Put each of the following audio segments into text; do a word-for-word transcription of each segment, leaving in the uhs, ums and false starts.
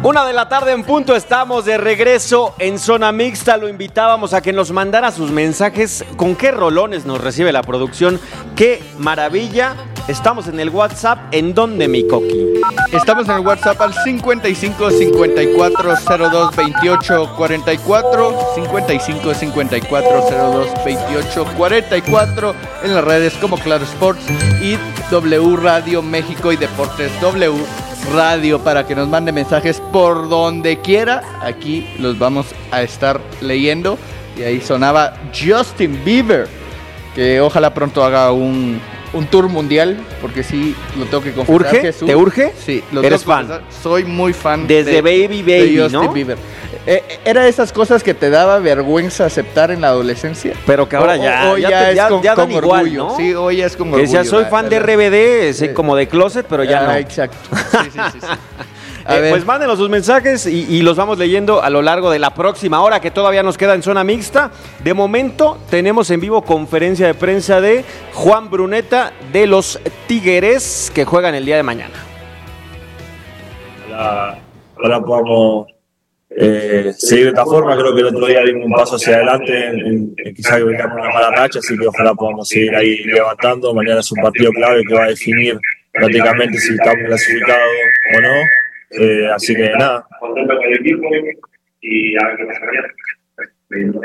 Una de la tarde en punto, estamos de regreso en Zona Mixta. Lo invitábamos a que nos mandara sus mensajes. ¿Con qué rolones nos recibe la producción? ¡Qué maravilla! Estamos en el WhatsApp. ¿En dónde, mi Coqui? Estamos en el WhatsApp al cincuenta y cinco cincuenta y cuatro cero dos veintiocho cuarenta y cuatro, cincuenta y cinco cincuenta y cuatro cero dos veintiocho cuarenta y cuatro, en las redes como Claro Sports y W Radio México y Deportes W Radio, para que nos mande mensajes por donde quiera. Aquí los vamos a estar leyendo. Y ahí sonaba Justin Bieber, que ojalá pronto haga un, un tour mundial, porque sí, lo tengo que confesar. ¿Urge? Jesús, ¿Te urge? Sí. Lo ¿Eres tengo que fan? confesar. Soy muy fan Desde de, Baby Baby, de Justin ¿no? Bieber. Eh, ¿Era esas cosas que te daba vergüenza aceptar en la adolescencia? Pero que ahora O- ya, o- hoy ya, ya te- es ya- con, ya dan con igual, orgullo. ¿no? Sí, hoy es con Que orgullo. decía, soy la- fan la- de R B D, sé Sí. como de closet, pero ya Ah, no. Exacto. Sí, sí, sí, sí. A Eh, ver. pues mándenos sus mensajes y, y los vamos leyendo a lo largo de la próxima hora que todavía nos queda en Zona Mixta. De momento tenemos en vivo conferencia de prensa de Juan Bruneta de los Tigres, que juegan el día de mañana. Ojalá, ojalá podamos eh, seguir de esta forma. Creo que el otro día dimos un paso hacia adelante, en, en, quizá que veníamos una mala racha, así que ojalá podamos seguir ahí levantando. Mañana es un partido clave que va a definir prácticamente si estamos clasificados o no. Eh, así que nada. Contento con el equipo y a ver qué pasa mañana.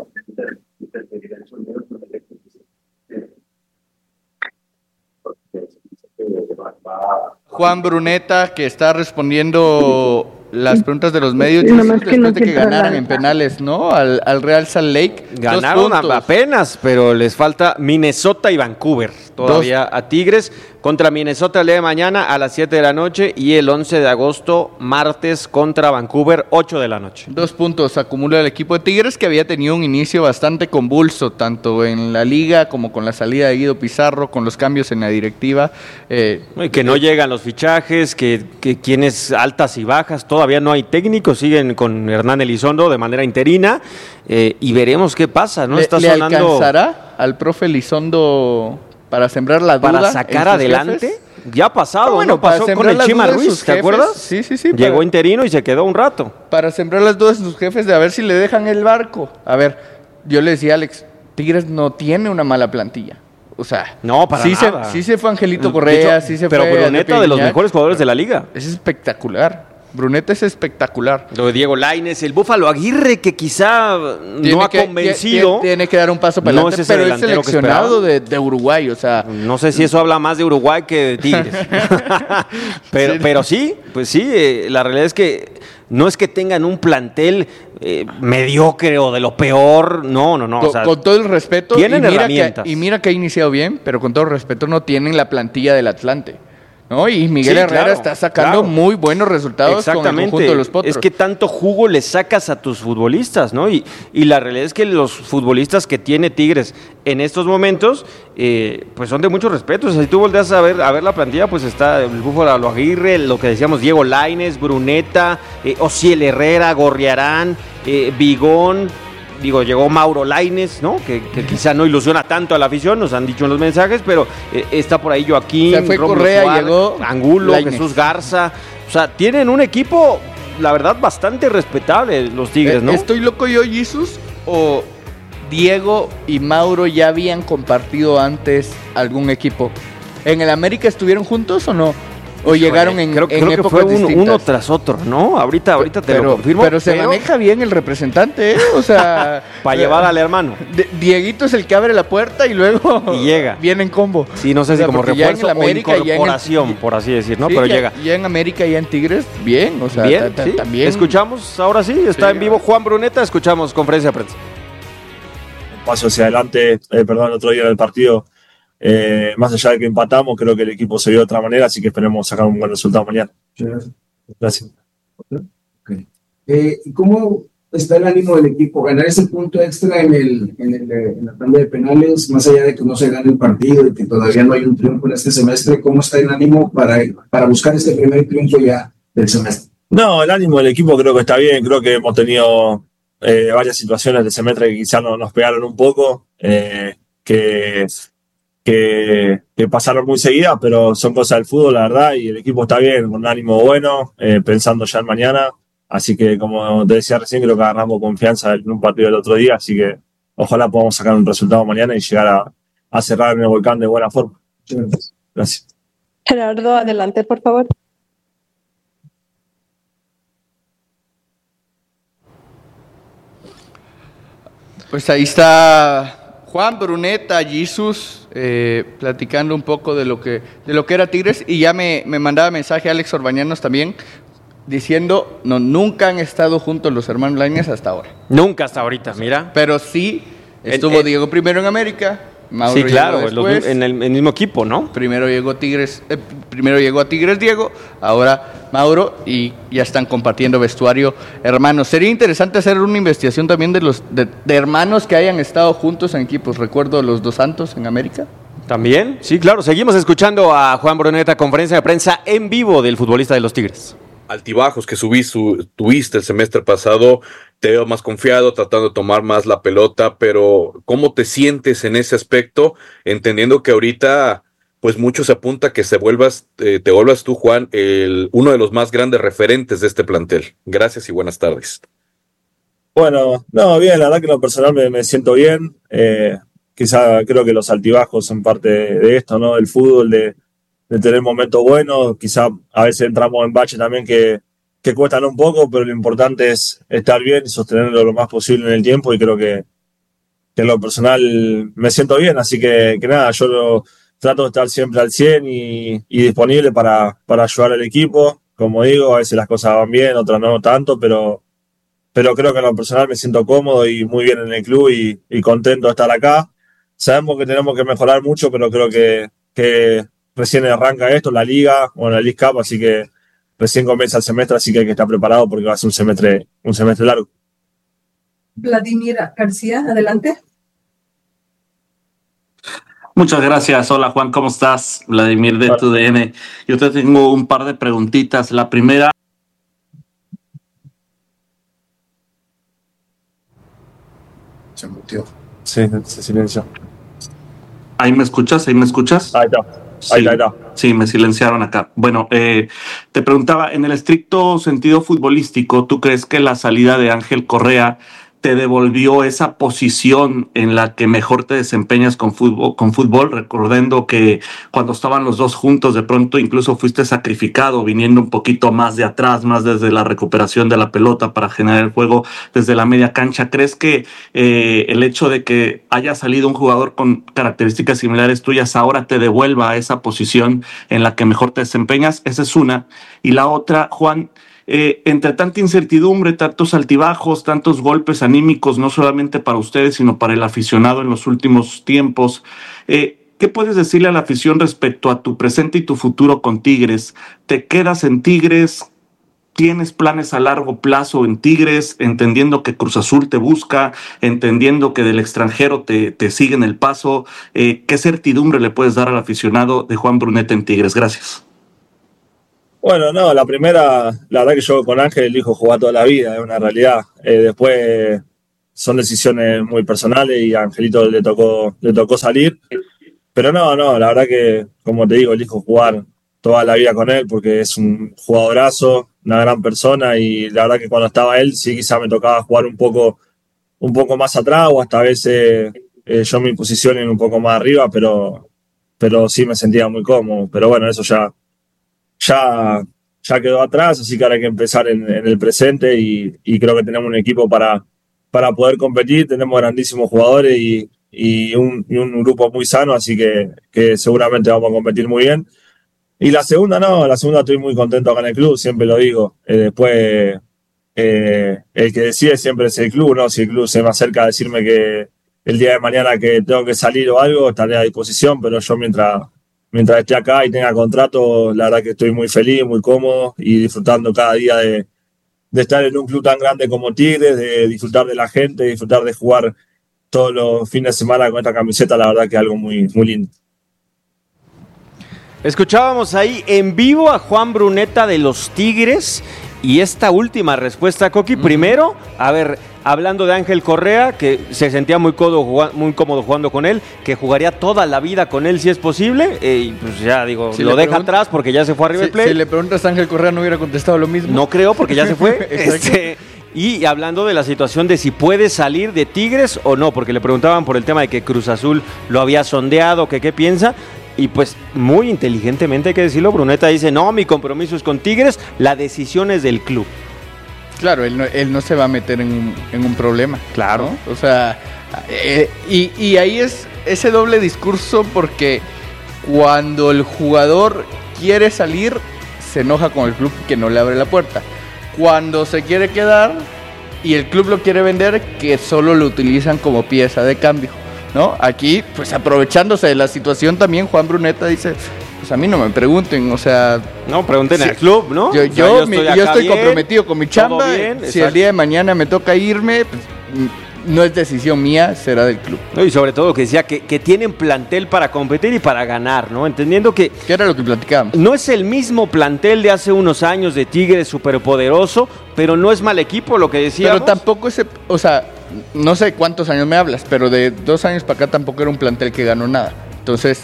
Juan Bruneta, que está respondiendo las preguntas de los medios Nada más que después no de que se trata. ganaran en penales, ¿no? Al, al Real Salt Lake. Ganaron Dos puntos. apenas, pero les falta Minnesota y Vancouver todavía Dos. a Tigres. Contra Minnesota el día de mañana a las siete de la noche y el once de agosto, martes, contra Vancouver, ocho de la noche. Dos puntos acumula el equipo de Tigres, que había tenido un inicio bastante convulso, tanto en la liga como con la salida de Guido Pizarro, con los cambios en la directiva. Eh, Y que no llegan los fichajes, que, que tienes altas y bajas, todavía no hay técnicos, siguen con Hernán Elizondo de manera interina, eh, y veremos qué pasa, ¿no? ¿Le, Está ¿le sonando alcanzará al profe Elizondo para sembrar la duda para sacar en sus adelante? jefes? Ya ha pasado, Ah, bueno, ¿no? para Pasó con sembrar el las Chima dudas en Ruiz, sus ¿te jefes. acuerdas? Sí, sí, sí. Llegó para- interino y se quedó un rato. Para sembrar las dudas en sus jefes de a ver si le dejan el barco. A ver, yo le decía a Alex, Tigres no tiene una mala plantilla. O sea, No, para sí nada. Se, sí se fue Angelito De Correa, hecho, sí se pero fue Bruneta Aldo de los Guiñac. mejores jugadores de la liga. Es espectacular. Bruneta es espectacular. Lo de Diego Lainez, el Búfalo Aguirre, que quizá no ha que, convencido. Tiene, tiene que dar un paso para No adelante, es ese pero es delantero que seleccionado de, de Uruguay, o sea... No sé si eso habla más de Uruguay que de Tigres. pero, Sí. pero sí, pues sí, eh, la realidad es que no es que tengan un plantel eh, mediocre o de lo peor, no, no, no. Con, o sea, con todo el respeto, tienen y mira, herramientas. que, y mira que ha iniciado bien, pero con todo el respeto no tienen la plantilla del Atlante, ¿no? Y Miguel Sí, Herrera claro, está sacando claro. muy buenos resultados con el exactamente. conjunto de los Potros. Es que tanto jugo le sacas a tus futbolistas, ¿no? Y, y la realidad es que los futbolistas que tiene Tigres en estos momentos, eh, pues son de mucho respeto. O sea, si tú volteas a ver, a ver la plantilla, pues está el Búfalo Aguirre, lo que decíamos, Diego Lainez, Bruneta, eh, Osiel Herrera, Gorriarán, eh, Vigón. Digo, llegó Mauro Lainez, ¿no? Que, que quizá no ilusiona tanto a la afición, nos han dicho en los mensajes, pero eh, está por ahí Joaquín, Se fue Rómulo Correa, Suárez, llegó Angulo, Lainez. Jesús Garza. O sea, tienen un equipo, la verdad, bastante respetable los Tigres, Eh, ¿no? ¿Estoy loco yo, Jesus? ¿O Diego y Mauro ya habían compartido antes algún equipo? ¿En el América estuvieron juntos o no? ¿O llegaron en, creo, en creo que épocas fue un- distintas? uno tras otro, ¿no? Ahorita, ahorita te pero, lo confirmo. Pero se maneja bien el representante, ¿eh? O sea... Para llevar al hermano. De- Dieguito es el que abre la puerta y luego Y llega. viene en combo. Sí, no sé O sea, si como porque ya en refuerzo el América, o ya en el- incorporación, por así decir, ¿no? Sí, pero ya, llega. Ya en América, ya en Tigres, bien. O sea, Bien, ta- ta- sí. también. Escuchamos, ahora sí, está Sí, en vivo Juan Bruneta, escuchamos conferencia de prensa. Un paso hacia adelante, eh, perdón, el otro día del partido, eh, más allá de que empatamos, creo que el equipo se vio de otra manera, así que esperemos sacar un buen resultado mañana. Gracias. Okay. Eh, ¿Cómo está el ánimo del equipo? Ganar ese punto extra en, el, en, el, en la tanda de penales, más allá de que no se gane el partido y que todavía no hay un triunfo en este semestre, ¿cómo está el ánimo para, para buscar este primer triunfo ya del semestre? No, el ánimo del equipo creo que está bien, creo que hemos tenido eh, varias situaciones del semestre que quizás no, nos pegaron un poco, eh, que, que, que pasaron muy seguidas, pero son cosas del fútbol, la verdad, y el equipo está bien, con un ánimo bueno, eh, pensando ya en mañana. Así que, como te decía recién, creo que agarramos confianza en un partido del otro día, así que ojalá podamos sacar un resultado mañana y llegar a, a cerrar en el Volcán de buena forma. Gracias. Gerardo, adelante, por favor. Pues ahí está Juan Bruneta, Jesus, eh, platicando un poco de lo que de lo que era Tigres, y ya me, me mandaba mensaje Alex Orbañanos también, diciendo, no, nunca han estado juntos los hermanos Lainez hasta ahora. Nunca hasta ahorita, mira. Pero sí, estuvo el, el, Diego primero en América, Mauro sí, claro, después, los, en el, el mismo equipo, ¿no? Primero llegó Tigres, eh, primero llegó a Tigres Diego, ahora Mauro, y ya están compartiendo vestuario hermanos. Sería interesante hacer una investigación también de los de, de hermanos que hayan estado juntos en equipos. Recuerdo los Dos Santos en América. También, sí, claro. Seguimos escuchando a Juan Bruneta, conferencia de prensa en vivo del futbolista de los Tigres. Altibajos que subí, su, tuviste el semestre pasado, te veo más confiado, tratando de tomar más la pelota, pero ¿cómo te sientes en ese aspecto? Entendiendo que ahorita, pues mucho se apunta que se vuelvas, eh, te vuelvas tú, Juan, el, uno de los más grandes referentes de este plantel. Gracias y buenas tardes. Bueno, no, bien, la verdad que en lo personal me, me siento bien. Eh, quizá creo que los altibajos son parte de, de esto, ¿no? Del fútbol, de de tener momentos buenos, quizá a veces entramos en baches también que, que cuestan un poco, pero lo importante es estar bien y sostenerlo lo más posible en el tiempo, y creo que, que en lo personal me siento bien, así que, que nada, yo lo, trato de estar siempre al cien y, y disponible para, para ayudar al equipo. Como digo, a veces las cosas van bien, otras no tanto, pero, pero creo que en lo personal me siento cómodo y muy bien en el club y, y contento de estar acá. Sabemos que tenemos que mejorar mucho, pero creo que, que recién arranca esto, la Liga, o la League Cup, así que recién comienza el semestre, así que hay que estar preparado porque va a ser un semestre, un semestre largo. Vladimir García, adelante. Muchas gracias. Hola Juan, ¿cómo estás? Vladimir de tu D N. Yo te tengo un par de preguntitas. La primera... Se mutió. Sí, se silenció. ¿Ahí me escuchas? ¿Ahí me escuchas? Ahí está. Sí, ahí está, ahí está. Sí, me silenciaron acá. Bueno, eh, te preguntaba, en el estricto sentido futbolístico, ¿tú crees que la salida de Ángel Correa te devolvió esa posición en la que mejor te desempeñas con fútbol, con fútbol, recordando que cuando estaban los dos juntos, de pronto incluso fuiste sacrificado, viniendo un poquito más de atrás, más desde la recuperación de la pelota para generar el juego desde la media cancha? ¿Crees que eh, el hecho de que haya salido un jugador con características similares tuyas ahora te devuelva a esa posición en la que mejor te desempeñas? Esa es una. Y la otra, Juan, Eh, entre tanta incertidumbre, tantos altibajos, tantos golpes anímicos, no solamente para ustedes, sino para el aficionado en los últimos tiempos, eh, ¿qué puedes decirle a la afición respecto a tu presente y tu futuro con Tigres? ¿Te quedas en Tigres? ¿Tienes planes a largo plazo en Tigres? Entendiendo que Cruz Azul te busca, entendiendo que del extranjero te, te siguen el paso. Eh, ¿Qué certidumbre le puedes dar al aficionado de Juan Bruneta en Tigres? Gracias. Bueno, no, la primera, la verdad que yo con Ángel elijo jugar toda la vida, es una realidad. Eh, después son decisiones muy personales y a Angelito le tocó, le tocó salir. Pero no, no, la verdad que, como te digo, elijo jugar toda la vida con él porque es un jugadorazo, una gran persona, y la verdad que cuando estaba él sí quizá me tocaba jugar un poco, un poco más atrás, o hasta a veces eh, yo mi posición en un poco más arriba, pero, pero sí me sentía muy cómodo. Pero bueno, eso ya... Ya, ya quedó atrás, así que ahora hay que empezar en, en el presente y, y creo que tenemos un equipo para, para poder competir, tenemos grandísimos jugadores y, y, un, y un grupo muy sano, así que, que seguramente vamos a competir muy bien. Y la segunda no, la segunda estoy muy contento acá en el club, siempre lo digo. Eh, después eh, el que decide siempre es el club, ¿no? Si el club se me acerca a decirme que el día de mañana que tengo que salir o algo, estaré a disposición, pero yo mientras... Mientras esté acá y tenga contrato, la verdad que estoy muy feliz, muy cómodo y disfrutando cada día de, de estar en un club tan grande como Tigres, de disfrutar de la gente, disfrutar de jugar todos los fines de semana con esta camiseta, la verdad que es algo muy, muy lindo. Escuchábamos ahí en vivo a Juan Bruneta de los Tigres y esta última respuesta, Coqui. Uh-huh. Primero, a ver, hablando de Ángel Correa, que se sentía muy cómodo, muy cómodo jugando con él, que jugaría toda la vida con él si es posible, eh, y pues ya digo, si lo deja pregunto, atrás porque ya se fue a River Plate. Si, si le preguntas a Ángel Correa no hubiera contestado lo mismo. No creo porque ya se fue. este, y hablando de la situación de si puede salir de Tigres o no, porque le preguntaban por el tema de que Cruz Azul lo había sondeado, que qué piensa. Y pues muy inteligentemente hay que decirlo, Bruneta dice, no, mi compromiso es con Tigres, la decisión es del club. Claro, él no, él no se va a meter en un, en un problema. Claro. ¿No? O sea, eh, y, y ahí es ese doble discurso porque cuando el jugador quiere salir, se enoja con el club que no le abre la puerta. Cuando se quiere quedar y el club lo quiere vender, que solo lo utilizan como pieza de cambio. ¿No? Aquí, pues aprovechándose de la situación también, Juan Bruneta dice, pues a mí no me pregunten, o sea... No, pregunten sí, al club, ¿no? Yo, yo, o sea, yo estoy, mi, yo estoy bien, comprometido con mi chamba, bien, si exacto. El día de mañana me toca irme, pues, no es decisión mía, será del club. No, y sobre todo que decía que, que tienen plantel para competir y para ganar, ¿no? Entendiendo que... ¿Qué era lo que platicábamos? No es el mismo plantel de hace unos años de Tigres superpoderoso, pero no es mal equipo lo que decíamos. Pero tampoco ese, o sea... No sé cuántos años me hablas, pero de dos años para acá tampoco era un plantel que ganó nada. Entonces,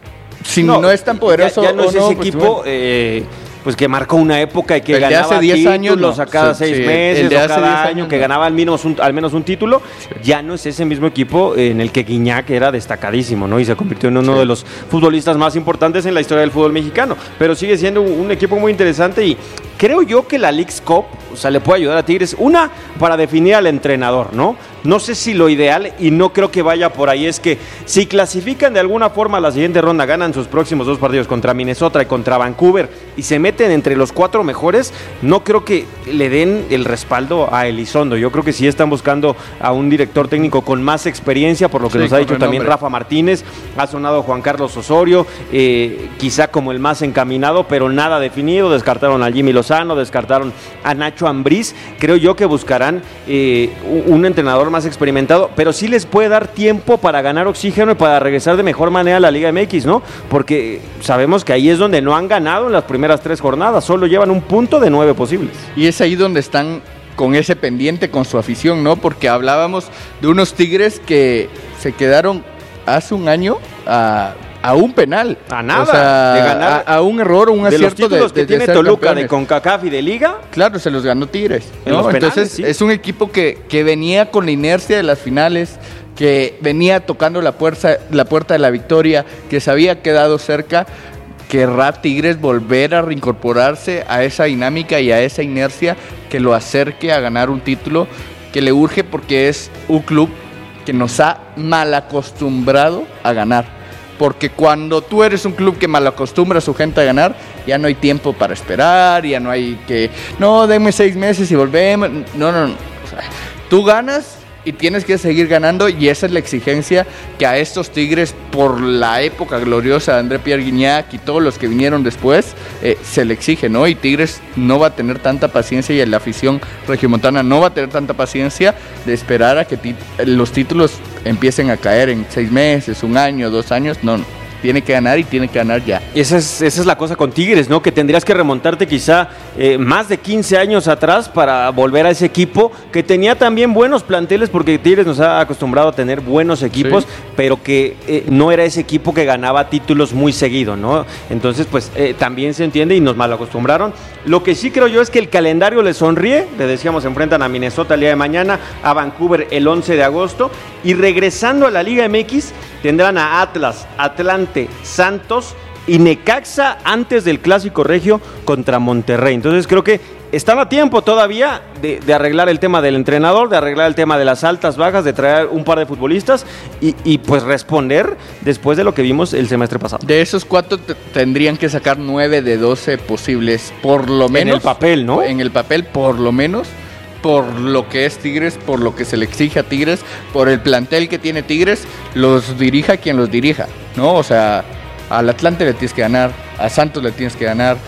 si no, no es tan poderoso ya, ya no o es no, ese pues, equipo bueno. eh, pues que marcó una época y que el ganaba de hace diez años los no. a cada sí, seis sí, meses el de o hace cada año, años, que no. ganaba al menos, un, al menos un título. Sí. Ya no es ese mismo equipo en el que Guiñac era destacadísimo, ¿no? Y se convirtió en uno sí. de los futbolistas más importantes en la historia del fútbol mexicano. Pero sigue siendo un, un equipo muy interesante y creo yo que la Leagues Cup, o sea, le puede ayudar a Tigres. Una, para definir al entrenador, ¿no? No sé si lo ideal, y no creo que vaya por ahí, es que si clasifican de alguna forma a la siguiente ronda, ganan sus próximos dos partidos contra Minnesota y contra Vancouver y se meten entre los cuatro mejores, no creo que le den el respaldo a Elizondo. Yo creo que sí están buscando a un director técnico con más experiencia, por lo que sí, nos ha dicho también nombre. Rafa Martínez, ha sonado Juan Carlos Osorio, eh, quizá como el más encaminado, pero nada definido. Descartaron a Jimmy Lozano, descartaron a Nacho Ambriz. Creo yo que buscarán eh, un entrenador más experimentado, pero sí les puede dar tiempo para ganar oxígeno y para regresar de mejor manera a la Liga M X, ¿no? Porque sabemos que ahí es donde no han ganado en las primeras tres jornadas, solo llevan un punto de nueve posibles. Y es ahí donde están con ese pendiente con su afición, ¿no? Porque hablábamos de unos Tigres que se quedaron hace un año a... a un penal. A nada. O sea, de ganar, a, a un error, un acierto. De los títulos de, que de, tiene de Toluca, campeones. De CONCACAF y de Liga. Claro, se los ganó Tigres, ¿no? En los penales, entonces, sí. Es un equipo que, que venía con la inercia de las finales, que venía tocando la puerta, la puerta de la victoria, que se había quedado cerca. Querrá Tigres volver a reincorporarse a esa dinámica y a esa inercia que lo acerque a ganar un título que le urge, porque es un club que nos ha mal acostumbrado a ganar. Porque cuando tú eres un club que mal acostumbra a su gente a ganar, ya no hay tiempo para esperar, ya no hay que, no, denme seis meses y volvemos. No, no, no. O sea, tú ganas y tienes que seguir ganando, y esa es la exigencia que a estos Tigres, por la época gloriosa de André Pierre Guignac y todos los que vinieron después, eh, se le exige, ¿no? Y Tigres no va a tener tanta paciencia, y la afición regiomontana no va a tener tanta paciencia de esperar a que ti- los títulos empiecen a caer en seis meses, un año, dos años. No, no. Tiene que ganar y tiene que ganar ya. Esa es, esa es la cosa con Tigres, ¿no? Que tendrías que remontarte quizá eh, más de quince años atrás para volver a ese equipo que tenía también buenos planteles, porque Tigres nos ha acostumbrado a tener buenos equipos, sí. pero que eh, no era ese equipo que ganaba títulos muy seguido, ¿no? Entonces, pues eh, también se entiende y nos mal acostumbraron. Lo que sí creo yo es que el calendario les sonríe. Le decíamos, se enfrentan a Minnesota el día de mañana, a Vancouver el once de agosto, y regresando a la Liga M X tendrán a Atlas, Atlante, Santos y Necaxa antes del Clásico Regio contra Monterrey. Entonces creo que están a tiempo todavía de, de arreglar el tema del entrenador, de arreglar el tema de las altas, bajas, de traer un par de futbolistas y, y pues responder después de lo que vimos el semestre pasado. De esos cuatro t- tendrían que sacar nueve de doce posibles, por lo menos. En el papel, ¿no? En el papel, por lo menos. Por lo que es Tigres, por lo que se le exige a Tigres, por el plantel que tiene Tigres, los dirija quien los dirija, ¿no? O sea, al Atlante le tienes que ganar, a Santos le tienes que ganar,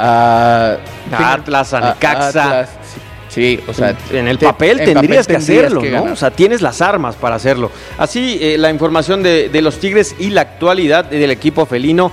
a, a Atlas, a Necaxa. Atlas, sí, sí, o sea, en el papel te, tendrías papel que hacerlo, que ¿no? ganar. O sea, tienes las armas para hacerlo. Así, eh, la información de, de los Tigres y la actualidad del equipo felino.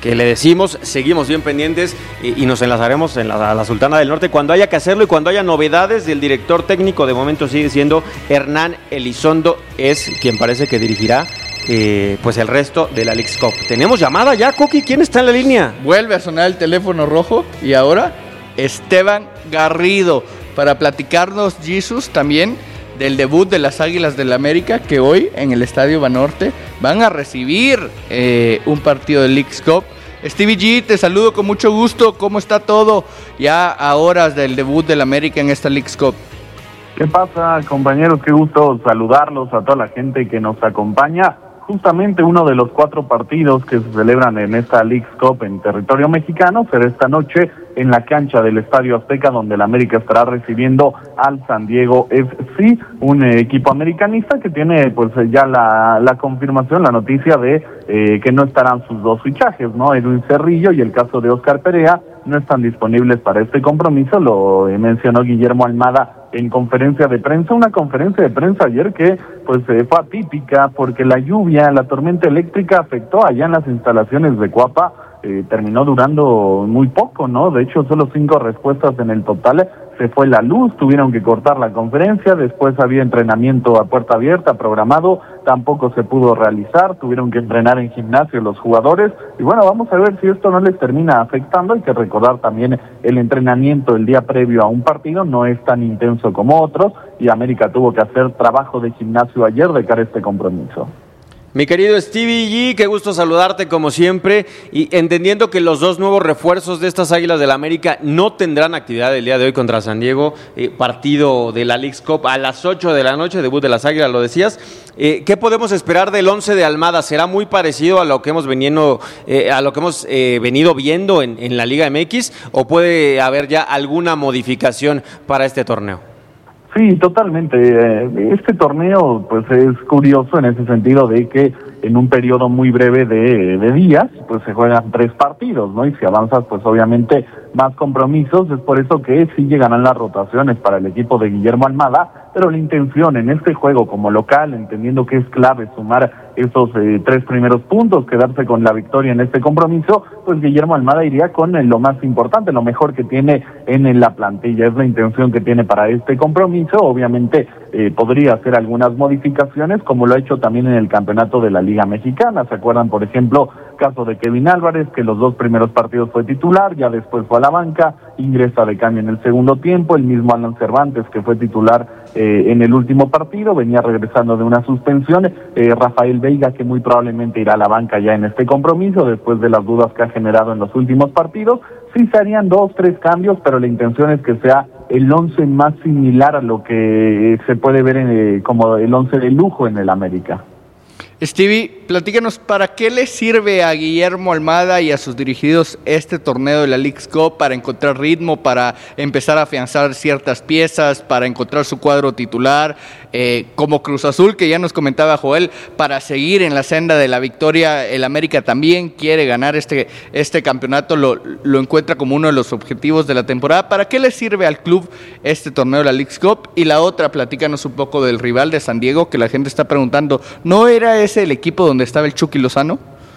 que le decimos, seguimos bien pendientes y, y nos enlazaremos en la, a la Sultana del Norte cuando haya que hacerlo y cuando haya novedades. Del director técnico de momento sigue siendo Hernán Elizondo, es quien parece que dirigirá eh, pues el resto de la Leagues Cup. Tenemos llamada ya, Coqui, ¿quién está en la línea? Vuelve a sonar el teléfono rojo y ahora Esteban Garrido para platicarnos, Jesus, también del debut de las Águilas del América, que hoy en el Estadio Banorte van a recibir eh, un partido de Leagues Cup. Stevie G, te saludo con mucho gusto. ¿Cómo está todo ya a horas del debut del América en esta Leagues Cup? ¿Qué pasa, compañeros? Qué gusto saludarlos a toda la gente que nos acompaña. Justamente uno de los cuatro partidos que se celebran en esta Leagues Cup en territorio mexicano será esta noche en la cancha del Estadio Azteca, donde el América estará recibiendo al San Diego F C, un eh, equipo americanista que tiene pues ya la, la confirmación, la noticia de eh, que no estarán sus dos fichajes, ¿no? Edwin Cerrillo y el caso de Oscar Perea no están disponibles para este compromiso, lo eh, mencionó Guillermo Almada en conferencia de prensa, una conferencia de prensa ayer que pues eh, fue atípica porque la lluvia, la tormenta eléctrica afectó allá en las instalaciones de Cuapa. Eh, terminó durando muy poco, ¿no? De hecho, solo cinco respuestas en el total. Se fue la luz, tuvieron que cortar la conferencia, después había entrenamiento a puerta abierta programado, tampoco se pudo realizar, tuvieron que entrenar en gimnasio los jugadores, y bueno, vamos a ver si esto no les termina afectando. Hay que recordar también el entrenamiento el día previo a un partido no es tan intenso como otros, y América tuvo que hacer trabajo de gimnasio ayer de cara a este compromiso. Mi querido Stevie G, qué gusto saludarte como siempre, y entendiendo que los dos nuevos refuerzos de estas Águilas del América no tendrán actividad el día de hoy contra San Diego, eh, partido de la Leagues Cup a las ocho de la noche, debut de las Águilas, lo decías. Eh, ¿Qué podemos esperar del once de Almada? ¿Será muy parecido a lo que hemos venido, eh, a lo que hemos eh, venido viendo en, en la Liga M X, o puede haber ya alguna modificación para este torneo? Sí, totalmente. Este torneo pues es curioso en ese sentido de que en un periodo muy breve de, de días pues se juegan tres partidos, ¿no? Y si avanzas pues obviamente más compromisos, es por eso que sí llegarán las rotaciones para el equipo de Guillermo Almada, pero la intención en este juego como local, entendiendo que es clave sumar esos eh, tres primeros puntos, quedarse con la victoria en este compromiso, pues Guillermo Almada iría con eh, lo más importante, lo mejor que tiene en, en la plantilla, es la intención que tiene para este compromiso. Obviamente eh, podría hacer algunas modificaciones, como lo ha hecho también en el campeonato de la Liga Mexicana. ¿Se acuerdan, por ejemplo, caso de Kevin Álvarez, que los dos primeros partidos fue titular, ya después fue a la banca, ingresa de cambio en el segundo tiempo? El mismo Alan Cervantes, que fue titular eh, en el último partido, venía regresando de una suspensión. eh, Rafael Veiga, que muy probablemente irá a la banca ya en este compromiso, después de las dudas que ha generado en los últimos partidos. Sí se harían dos, tres cambios, pero la intención es que sea el once más similar a lo que se puede ver en, eh, como el once de lujo en el América. Stevie, platícanos, ¿para qué le sirve a Guillermo Almada y a sus dirigidos este torneo de la Leagues Cup? ¿Para encontrar ritmo, para empezar a afianzar ciertas piezas, para encontrar su cuadro titular, eh, como Cruz Azul, que ya nos comentaba Joel, para seguir en la senda de la victoria? El América también quiere ganar este, este campeonato, lo, lo encuentra como uno de los objetivos de la temporada. ¿Para qué le sirve al club este torneo de la Leagues Cup? Y la otra, platícanos un poco del rival de San Diego, que la gente está preguntando, ¿no era ese el equipo donde estaba el Chucky Lozano?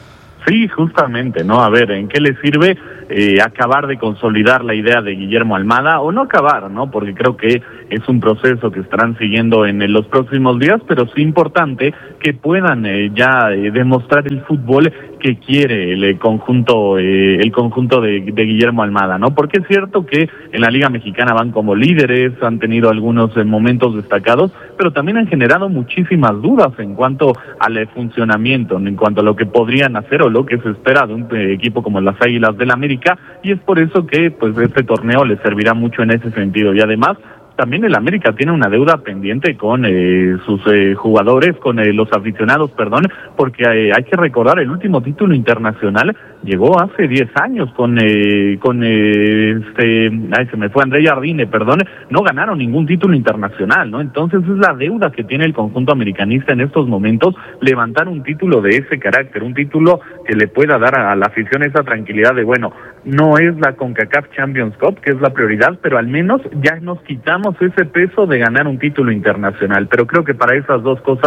Sí, justamente, ¿no? A ver, ¿en qué le sirve eh, acabar de consolidar la idea de Guillermo Almada? O no acabar, ¿no? Porque creo que es un proceso que estarán siguiendo en, en los próximos días, pero sí importante que puedan eh, ya eh, demostrar el fútbol que quiere el, el conjunto eh, el conjunto de, de Guillermo Almada, ¿no? Porque es cierto que en la Liga Mexicana van como líderes, han tenido algunos eh, momentos destacados, pero también han generado muchísimas dudas en cuanto al eh, funcionamiento, en cuanto a lo que podrían hacer o lo que se espera de un eh, equipo como las Águilas del América, y es por eso que pues este torneo les servirá mucho en ese sentido. Y además también el América tiene una deuda pendiente con eh, sus eh, jugadores, con eh, los aficionados, perdón, porque eh, hay que recordar, el último título internacional llegó hace diez años con, eh, con eh, este, ay, se me fue André Jardine, perdón, no ganaron ningún título internacional, ¿no? Entonces es la deuda que tiene el conjunto americanista en estos momentos, levantar un título de ese carácter, un título que le pueda dar a la afición esa tranquilidad de, bueno, no es la CONCACAF Champions Cup, que es la prioridad, pero al menos ya nos quitamos ese peso de ganar un título internacional. Pero creo que para esas dos cosas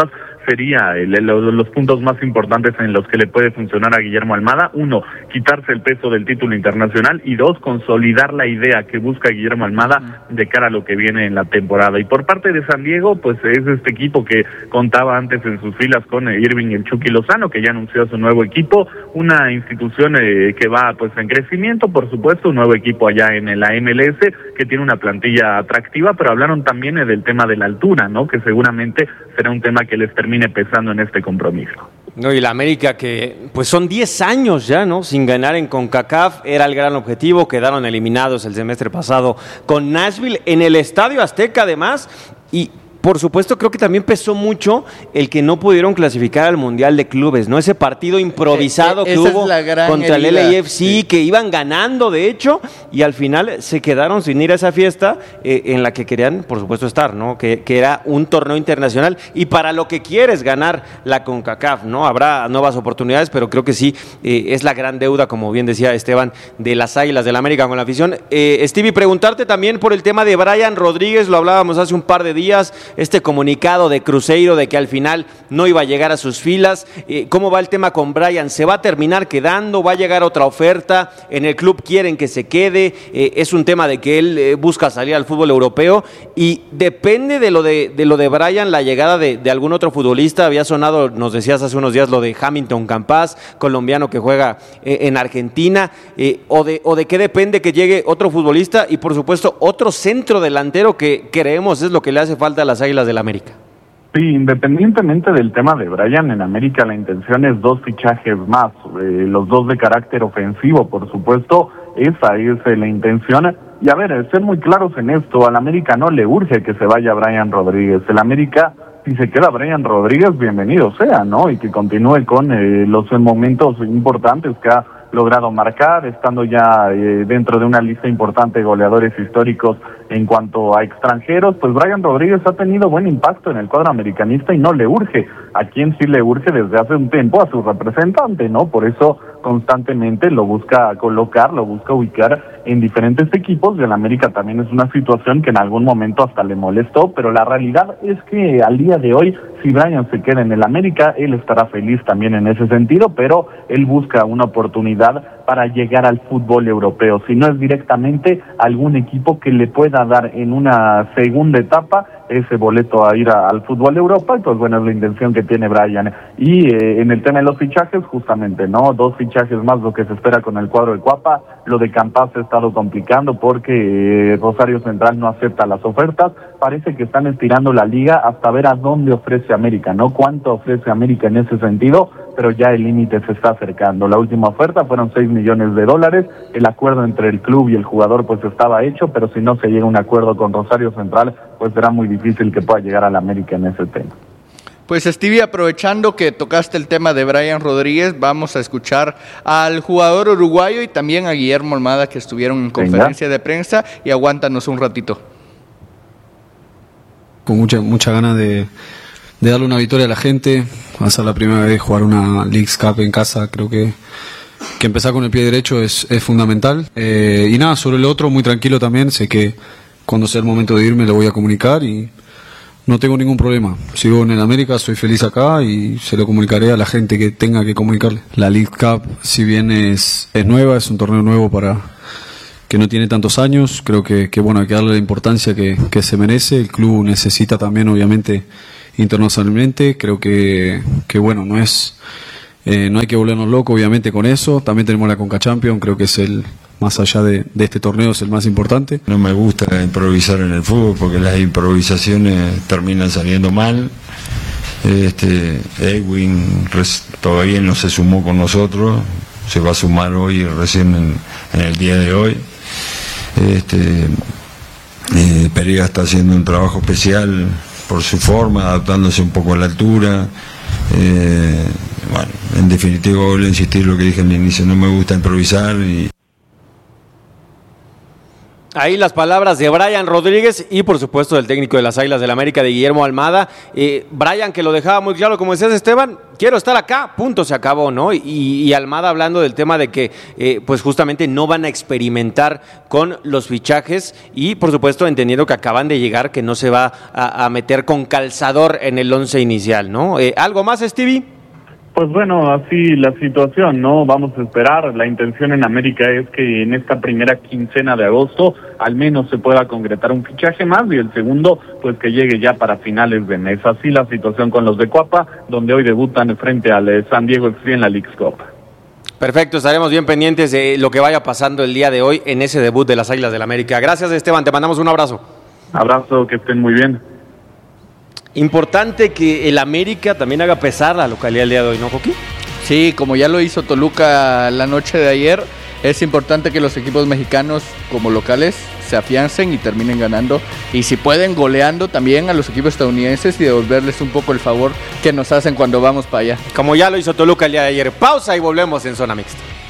sería el, el, los puntos más importantes en los que le puede funcionar a Guillermo Almada? Uno, quitarse el peso del título internacional, y dos, consolidar la idea que busca Guillermo Almada de cara a lo que viene en la temporada. Y por parte de San Diego, pues es este equipo que contaba antes en sus filas con Irving el Chucky Lozano, que ya anunció su nuevo equipo, una institución eh, que va pues en crecimiento, por supuesto, un nuevo equipo allá en la M L S, que tiene una plantilla atractiva, pero hablaron también eh, del tema de la altura, ¿no? Que seguramente será un tema que les termine pesando en este compromiso. No, y la América que, pues son diez años ya, ¿no? Sin ganar en CONCACAF, era el gran objetivo, quedaron eliminados el semestre pasado con Nashville en el Estadio Azteca además, y por supuesto creo que también pesó mucho el que no pudieron clasificar al Mundial de Clubes, ¿no? Ese partido improvisado eh, eh, que hubo contra el L A F C, sí. que iban ganando de hecho, y al final se quedaron sin ir a esa fiesta eh, en la que querían, por supuesto, estar, ¿no? Que, que era un torneo internacional, y para lo que quieres ganar la CONCACAF, ¿no? Habrá nuevas oportunidades, pero creo que sí, eh, es la gran deuda, como bien decía Esteban, de las Águilas del América con la afición. Eh, Stevie, preguntarte también por el tema de Brian Rodríguez, lo hablábamos hace un par de días, este comunicado de Cruzeiro de que al final no iba a llegar a sus filas. Eh, ¿Cómo va el tema con Brian? ¿Se va a terminar quedando? ¿Va a llegar otra oferta? ¿En el club quieren que se quede? Eh, es un tema de que él eh, busca salir al fútbol europeo, y depende de lo de, de lo de Brian, la llegada de, de algún otro futbolista. Había sonado, nos decías hace unos días, lo de Hamilton Campas, colombiano que juega eh, en Argentina, eh, o, de, o de qué depende que llegue otro futbolista, y por supuesto otro centro delantero que creemos es lo que le hace falta a las Águilas del América. Sí, independientemente del tema de Brian, en América la intención es dos fichajes más, eh, los dos de carácter ofensivo, por supuesto, esa es eh, la intención. Y a ver, ser muy claros en esto, al América no le urge que se vaya Brian Rodríguez. El América, si se queda Brian Rodríguez, bienvenido sea, ¿no? Y que continúe con eh, los momentos importantes que ha logrado marcar, estando ya eh, dentro de una lista importante de goleadores históricos en cuanto a extranjeros. Pues Brian Rodríguez ha tenido buen impacto en el cuadro americanista y no le urge. A quien sí le urge desde hace un tiempo, a su representante, ¿no? Por eso constantemente lo busca colocar, lo busca ubicar en diferentes equipos, y en América también es una situación que en algún momento hasta le molestó, pero la realidad es que al día de hoy, si Brian se queda en el América, él estará feliz también en ese sentido, pero él busca una oportunidad para llegar al fútbol europeo, si no es directamente algún equipo que le pueda dar en una segunda etapa ese boleto a ir a, al fútbol de Europa, y pues bueno, es la intención que tiene Brian. Y eh, en el tema de los fichajes, justamente, ¿no? Dos fichajes más lo que se espera con el cuadro de Cuapa. Lo de Campas se ha estado complicando porque eh, Rosario Central no acepta las ofertas. Parece que están estirando la liga hasta ver a dónde ofrece América, ¿no? Cuánto ofrece América en ese sentido, pero ya el límite se está acercando. La última oferta fueron seis millones de dólares. El acuerdo entre el club y el jugador pues estaba hecho, pero si no se llega a un acuerdo con Rosario Central, pues será muy difícil que pueda llegar al América en ese tema. Pues Stevie, aprovechando que tocaste el tema de Brian Rodríguez, vamos a escuchar al jugador uruguayo y también a Guillermo Almada, que estuvieron en conferencia Venga. de prensa, y aguántanos un ratito. Con mucha, mucha ganas de, de darle una victoria a la gente. Va a ser la primera vez jugar una Leagues Cup en casa, creo que que empezar con el pie derecho es, es fundamental. Eh, y nada, sobre el otro, muy tranquilo también, sé que cuando sea el momento de irme lo voy a comunicar y no tengo ningún problema. Sigo en el América, soy feliz acá y se lo comunicaré a la gente que tenga que comunicarle. La League Cup, si bien es, es nueva, es un torneo nuevo para que no tiene tantos años, creo que, que bueno, hay que darle la importancia que, que se merece. El club necesita también, obviamente, internacionalmente. Creo que, que bueno, no es eh, no hay que volvernos locos, obviamente, con eso. También tenemos la Conca Champions, creo que es el, más allá de, de este torneo, es el más importante. No me gusta improvisar en el fútbol porque las improvisaciones terminan saliendo mal. Este, Edwin todavía no se sumó con nosotros, se va a sumar hoy, recién en, en el día de hoy. Este, eh, Pereira está haciendo un trabajo especial por su forma, adaptándose un poco a la altura. Eh, bueno, en definitiva, voy a insistir lo que dije al inicio, no me gusta improvisar y Ahí las palabras de Brian Rodríguez y por supuesto del técnico de las Águilas del América, de Guillermo Almada. Eh, Brian, que lo dejaba muy claro, como decías, Esteban, quiero estar acá, punto, se acabó, ¿no? Y, y Almada hablando del tema de que eh, pues justamente no van a experimentar con los fichajes y por supuesto entendiendo que acaban de llegar, que no se va a, a meter con calzador en el once inicial, ¿no? Eh, ¿Algo más, Stevie? Pues bueno, así la situación, ¿no? Vamos a esperar. La intención en América es que en esta primera quincena de agosto al menos se pueda concretar un fichaje más y el segundo, pues que llegue ya para finales de mes. Así la situación con los de Cuapa, donde hoy debutan frente al San Diego F C en la Leagues Cup. Perfecto, estaremos bien pendientes de lo que vaya pasando el día de hoy en ese debut de las Águilas del América. Gracias, Esteban, te mandamos un abrazo. Abrazo, que estén muy bien. Importante que el América también haga pesar la localidad el día de hoy, ¿no, Coqui? Sí, como ya lo hizo Toluca la noche de ayer, es importante que los equipos mexicanos como locales se afiancen y terminen ganando. Y si pueden, goleando también a los equipos estadounidenses y devolverles un poco el favor que nos hacen cuando vamos para allá. Como ya lo hizo Toluca el día de ayer. Pausa y volvemos en Zona Mixta.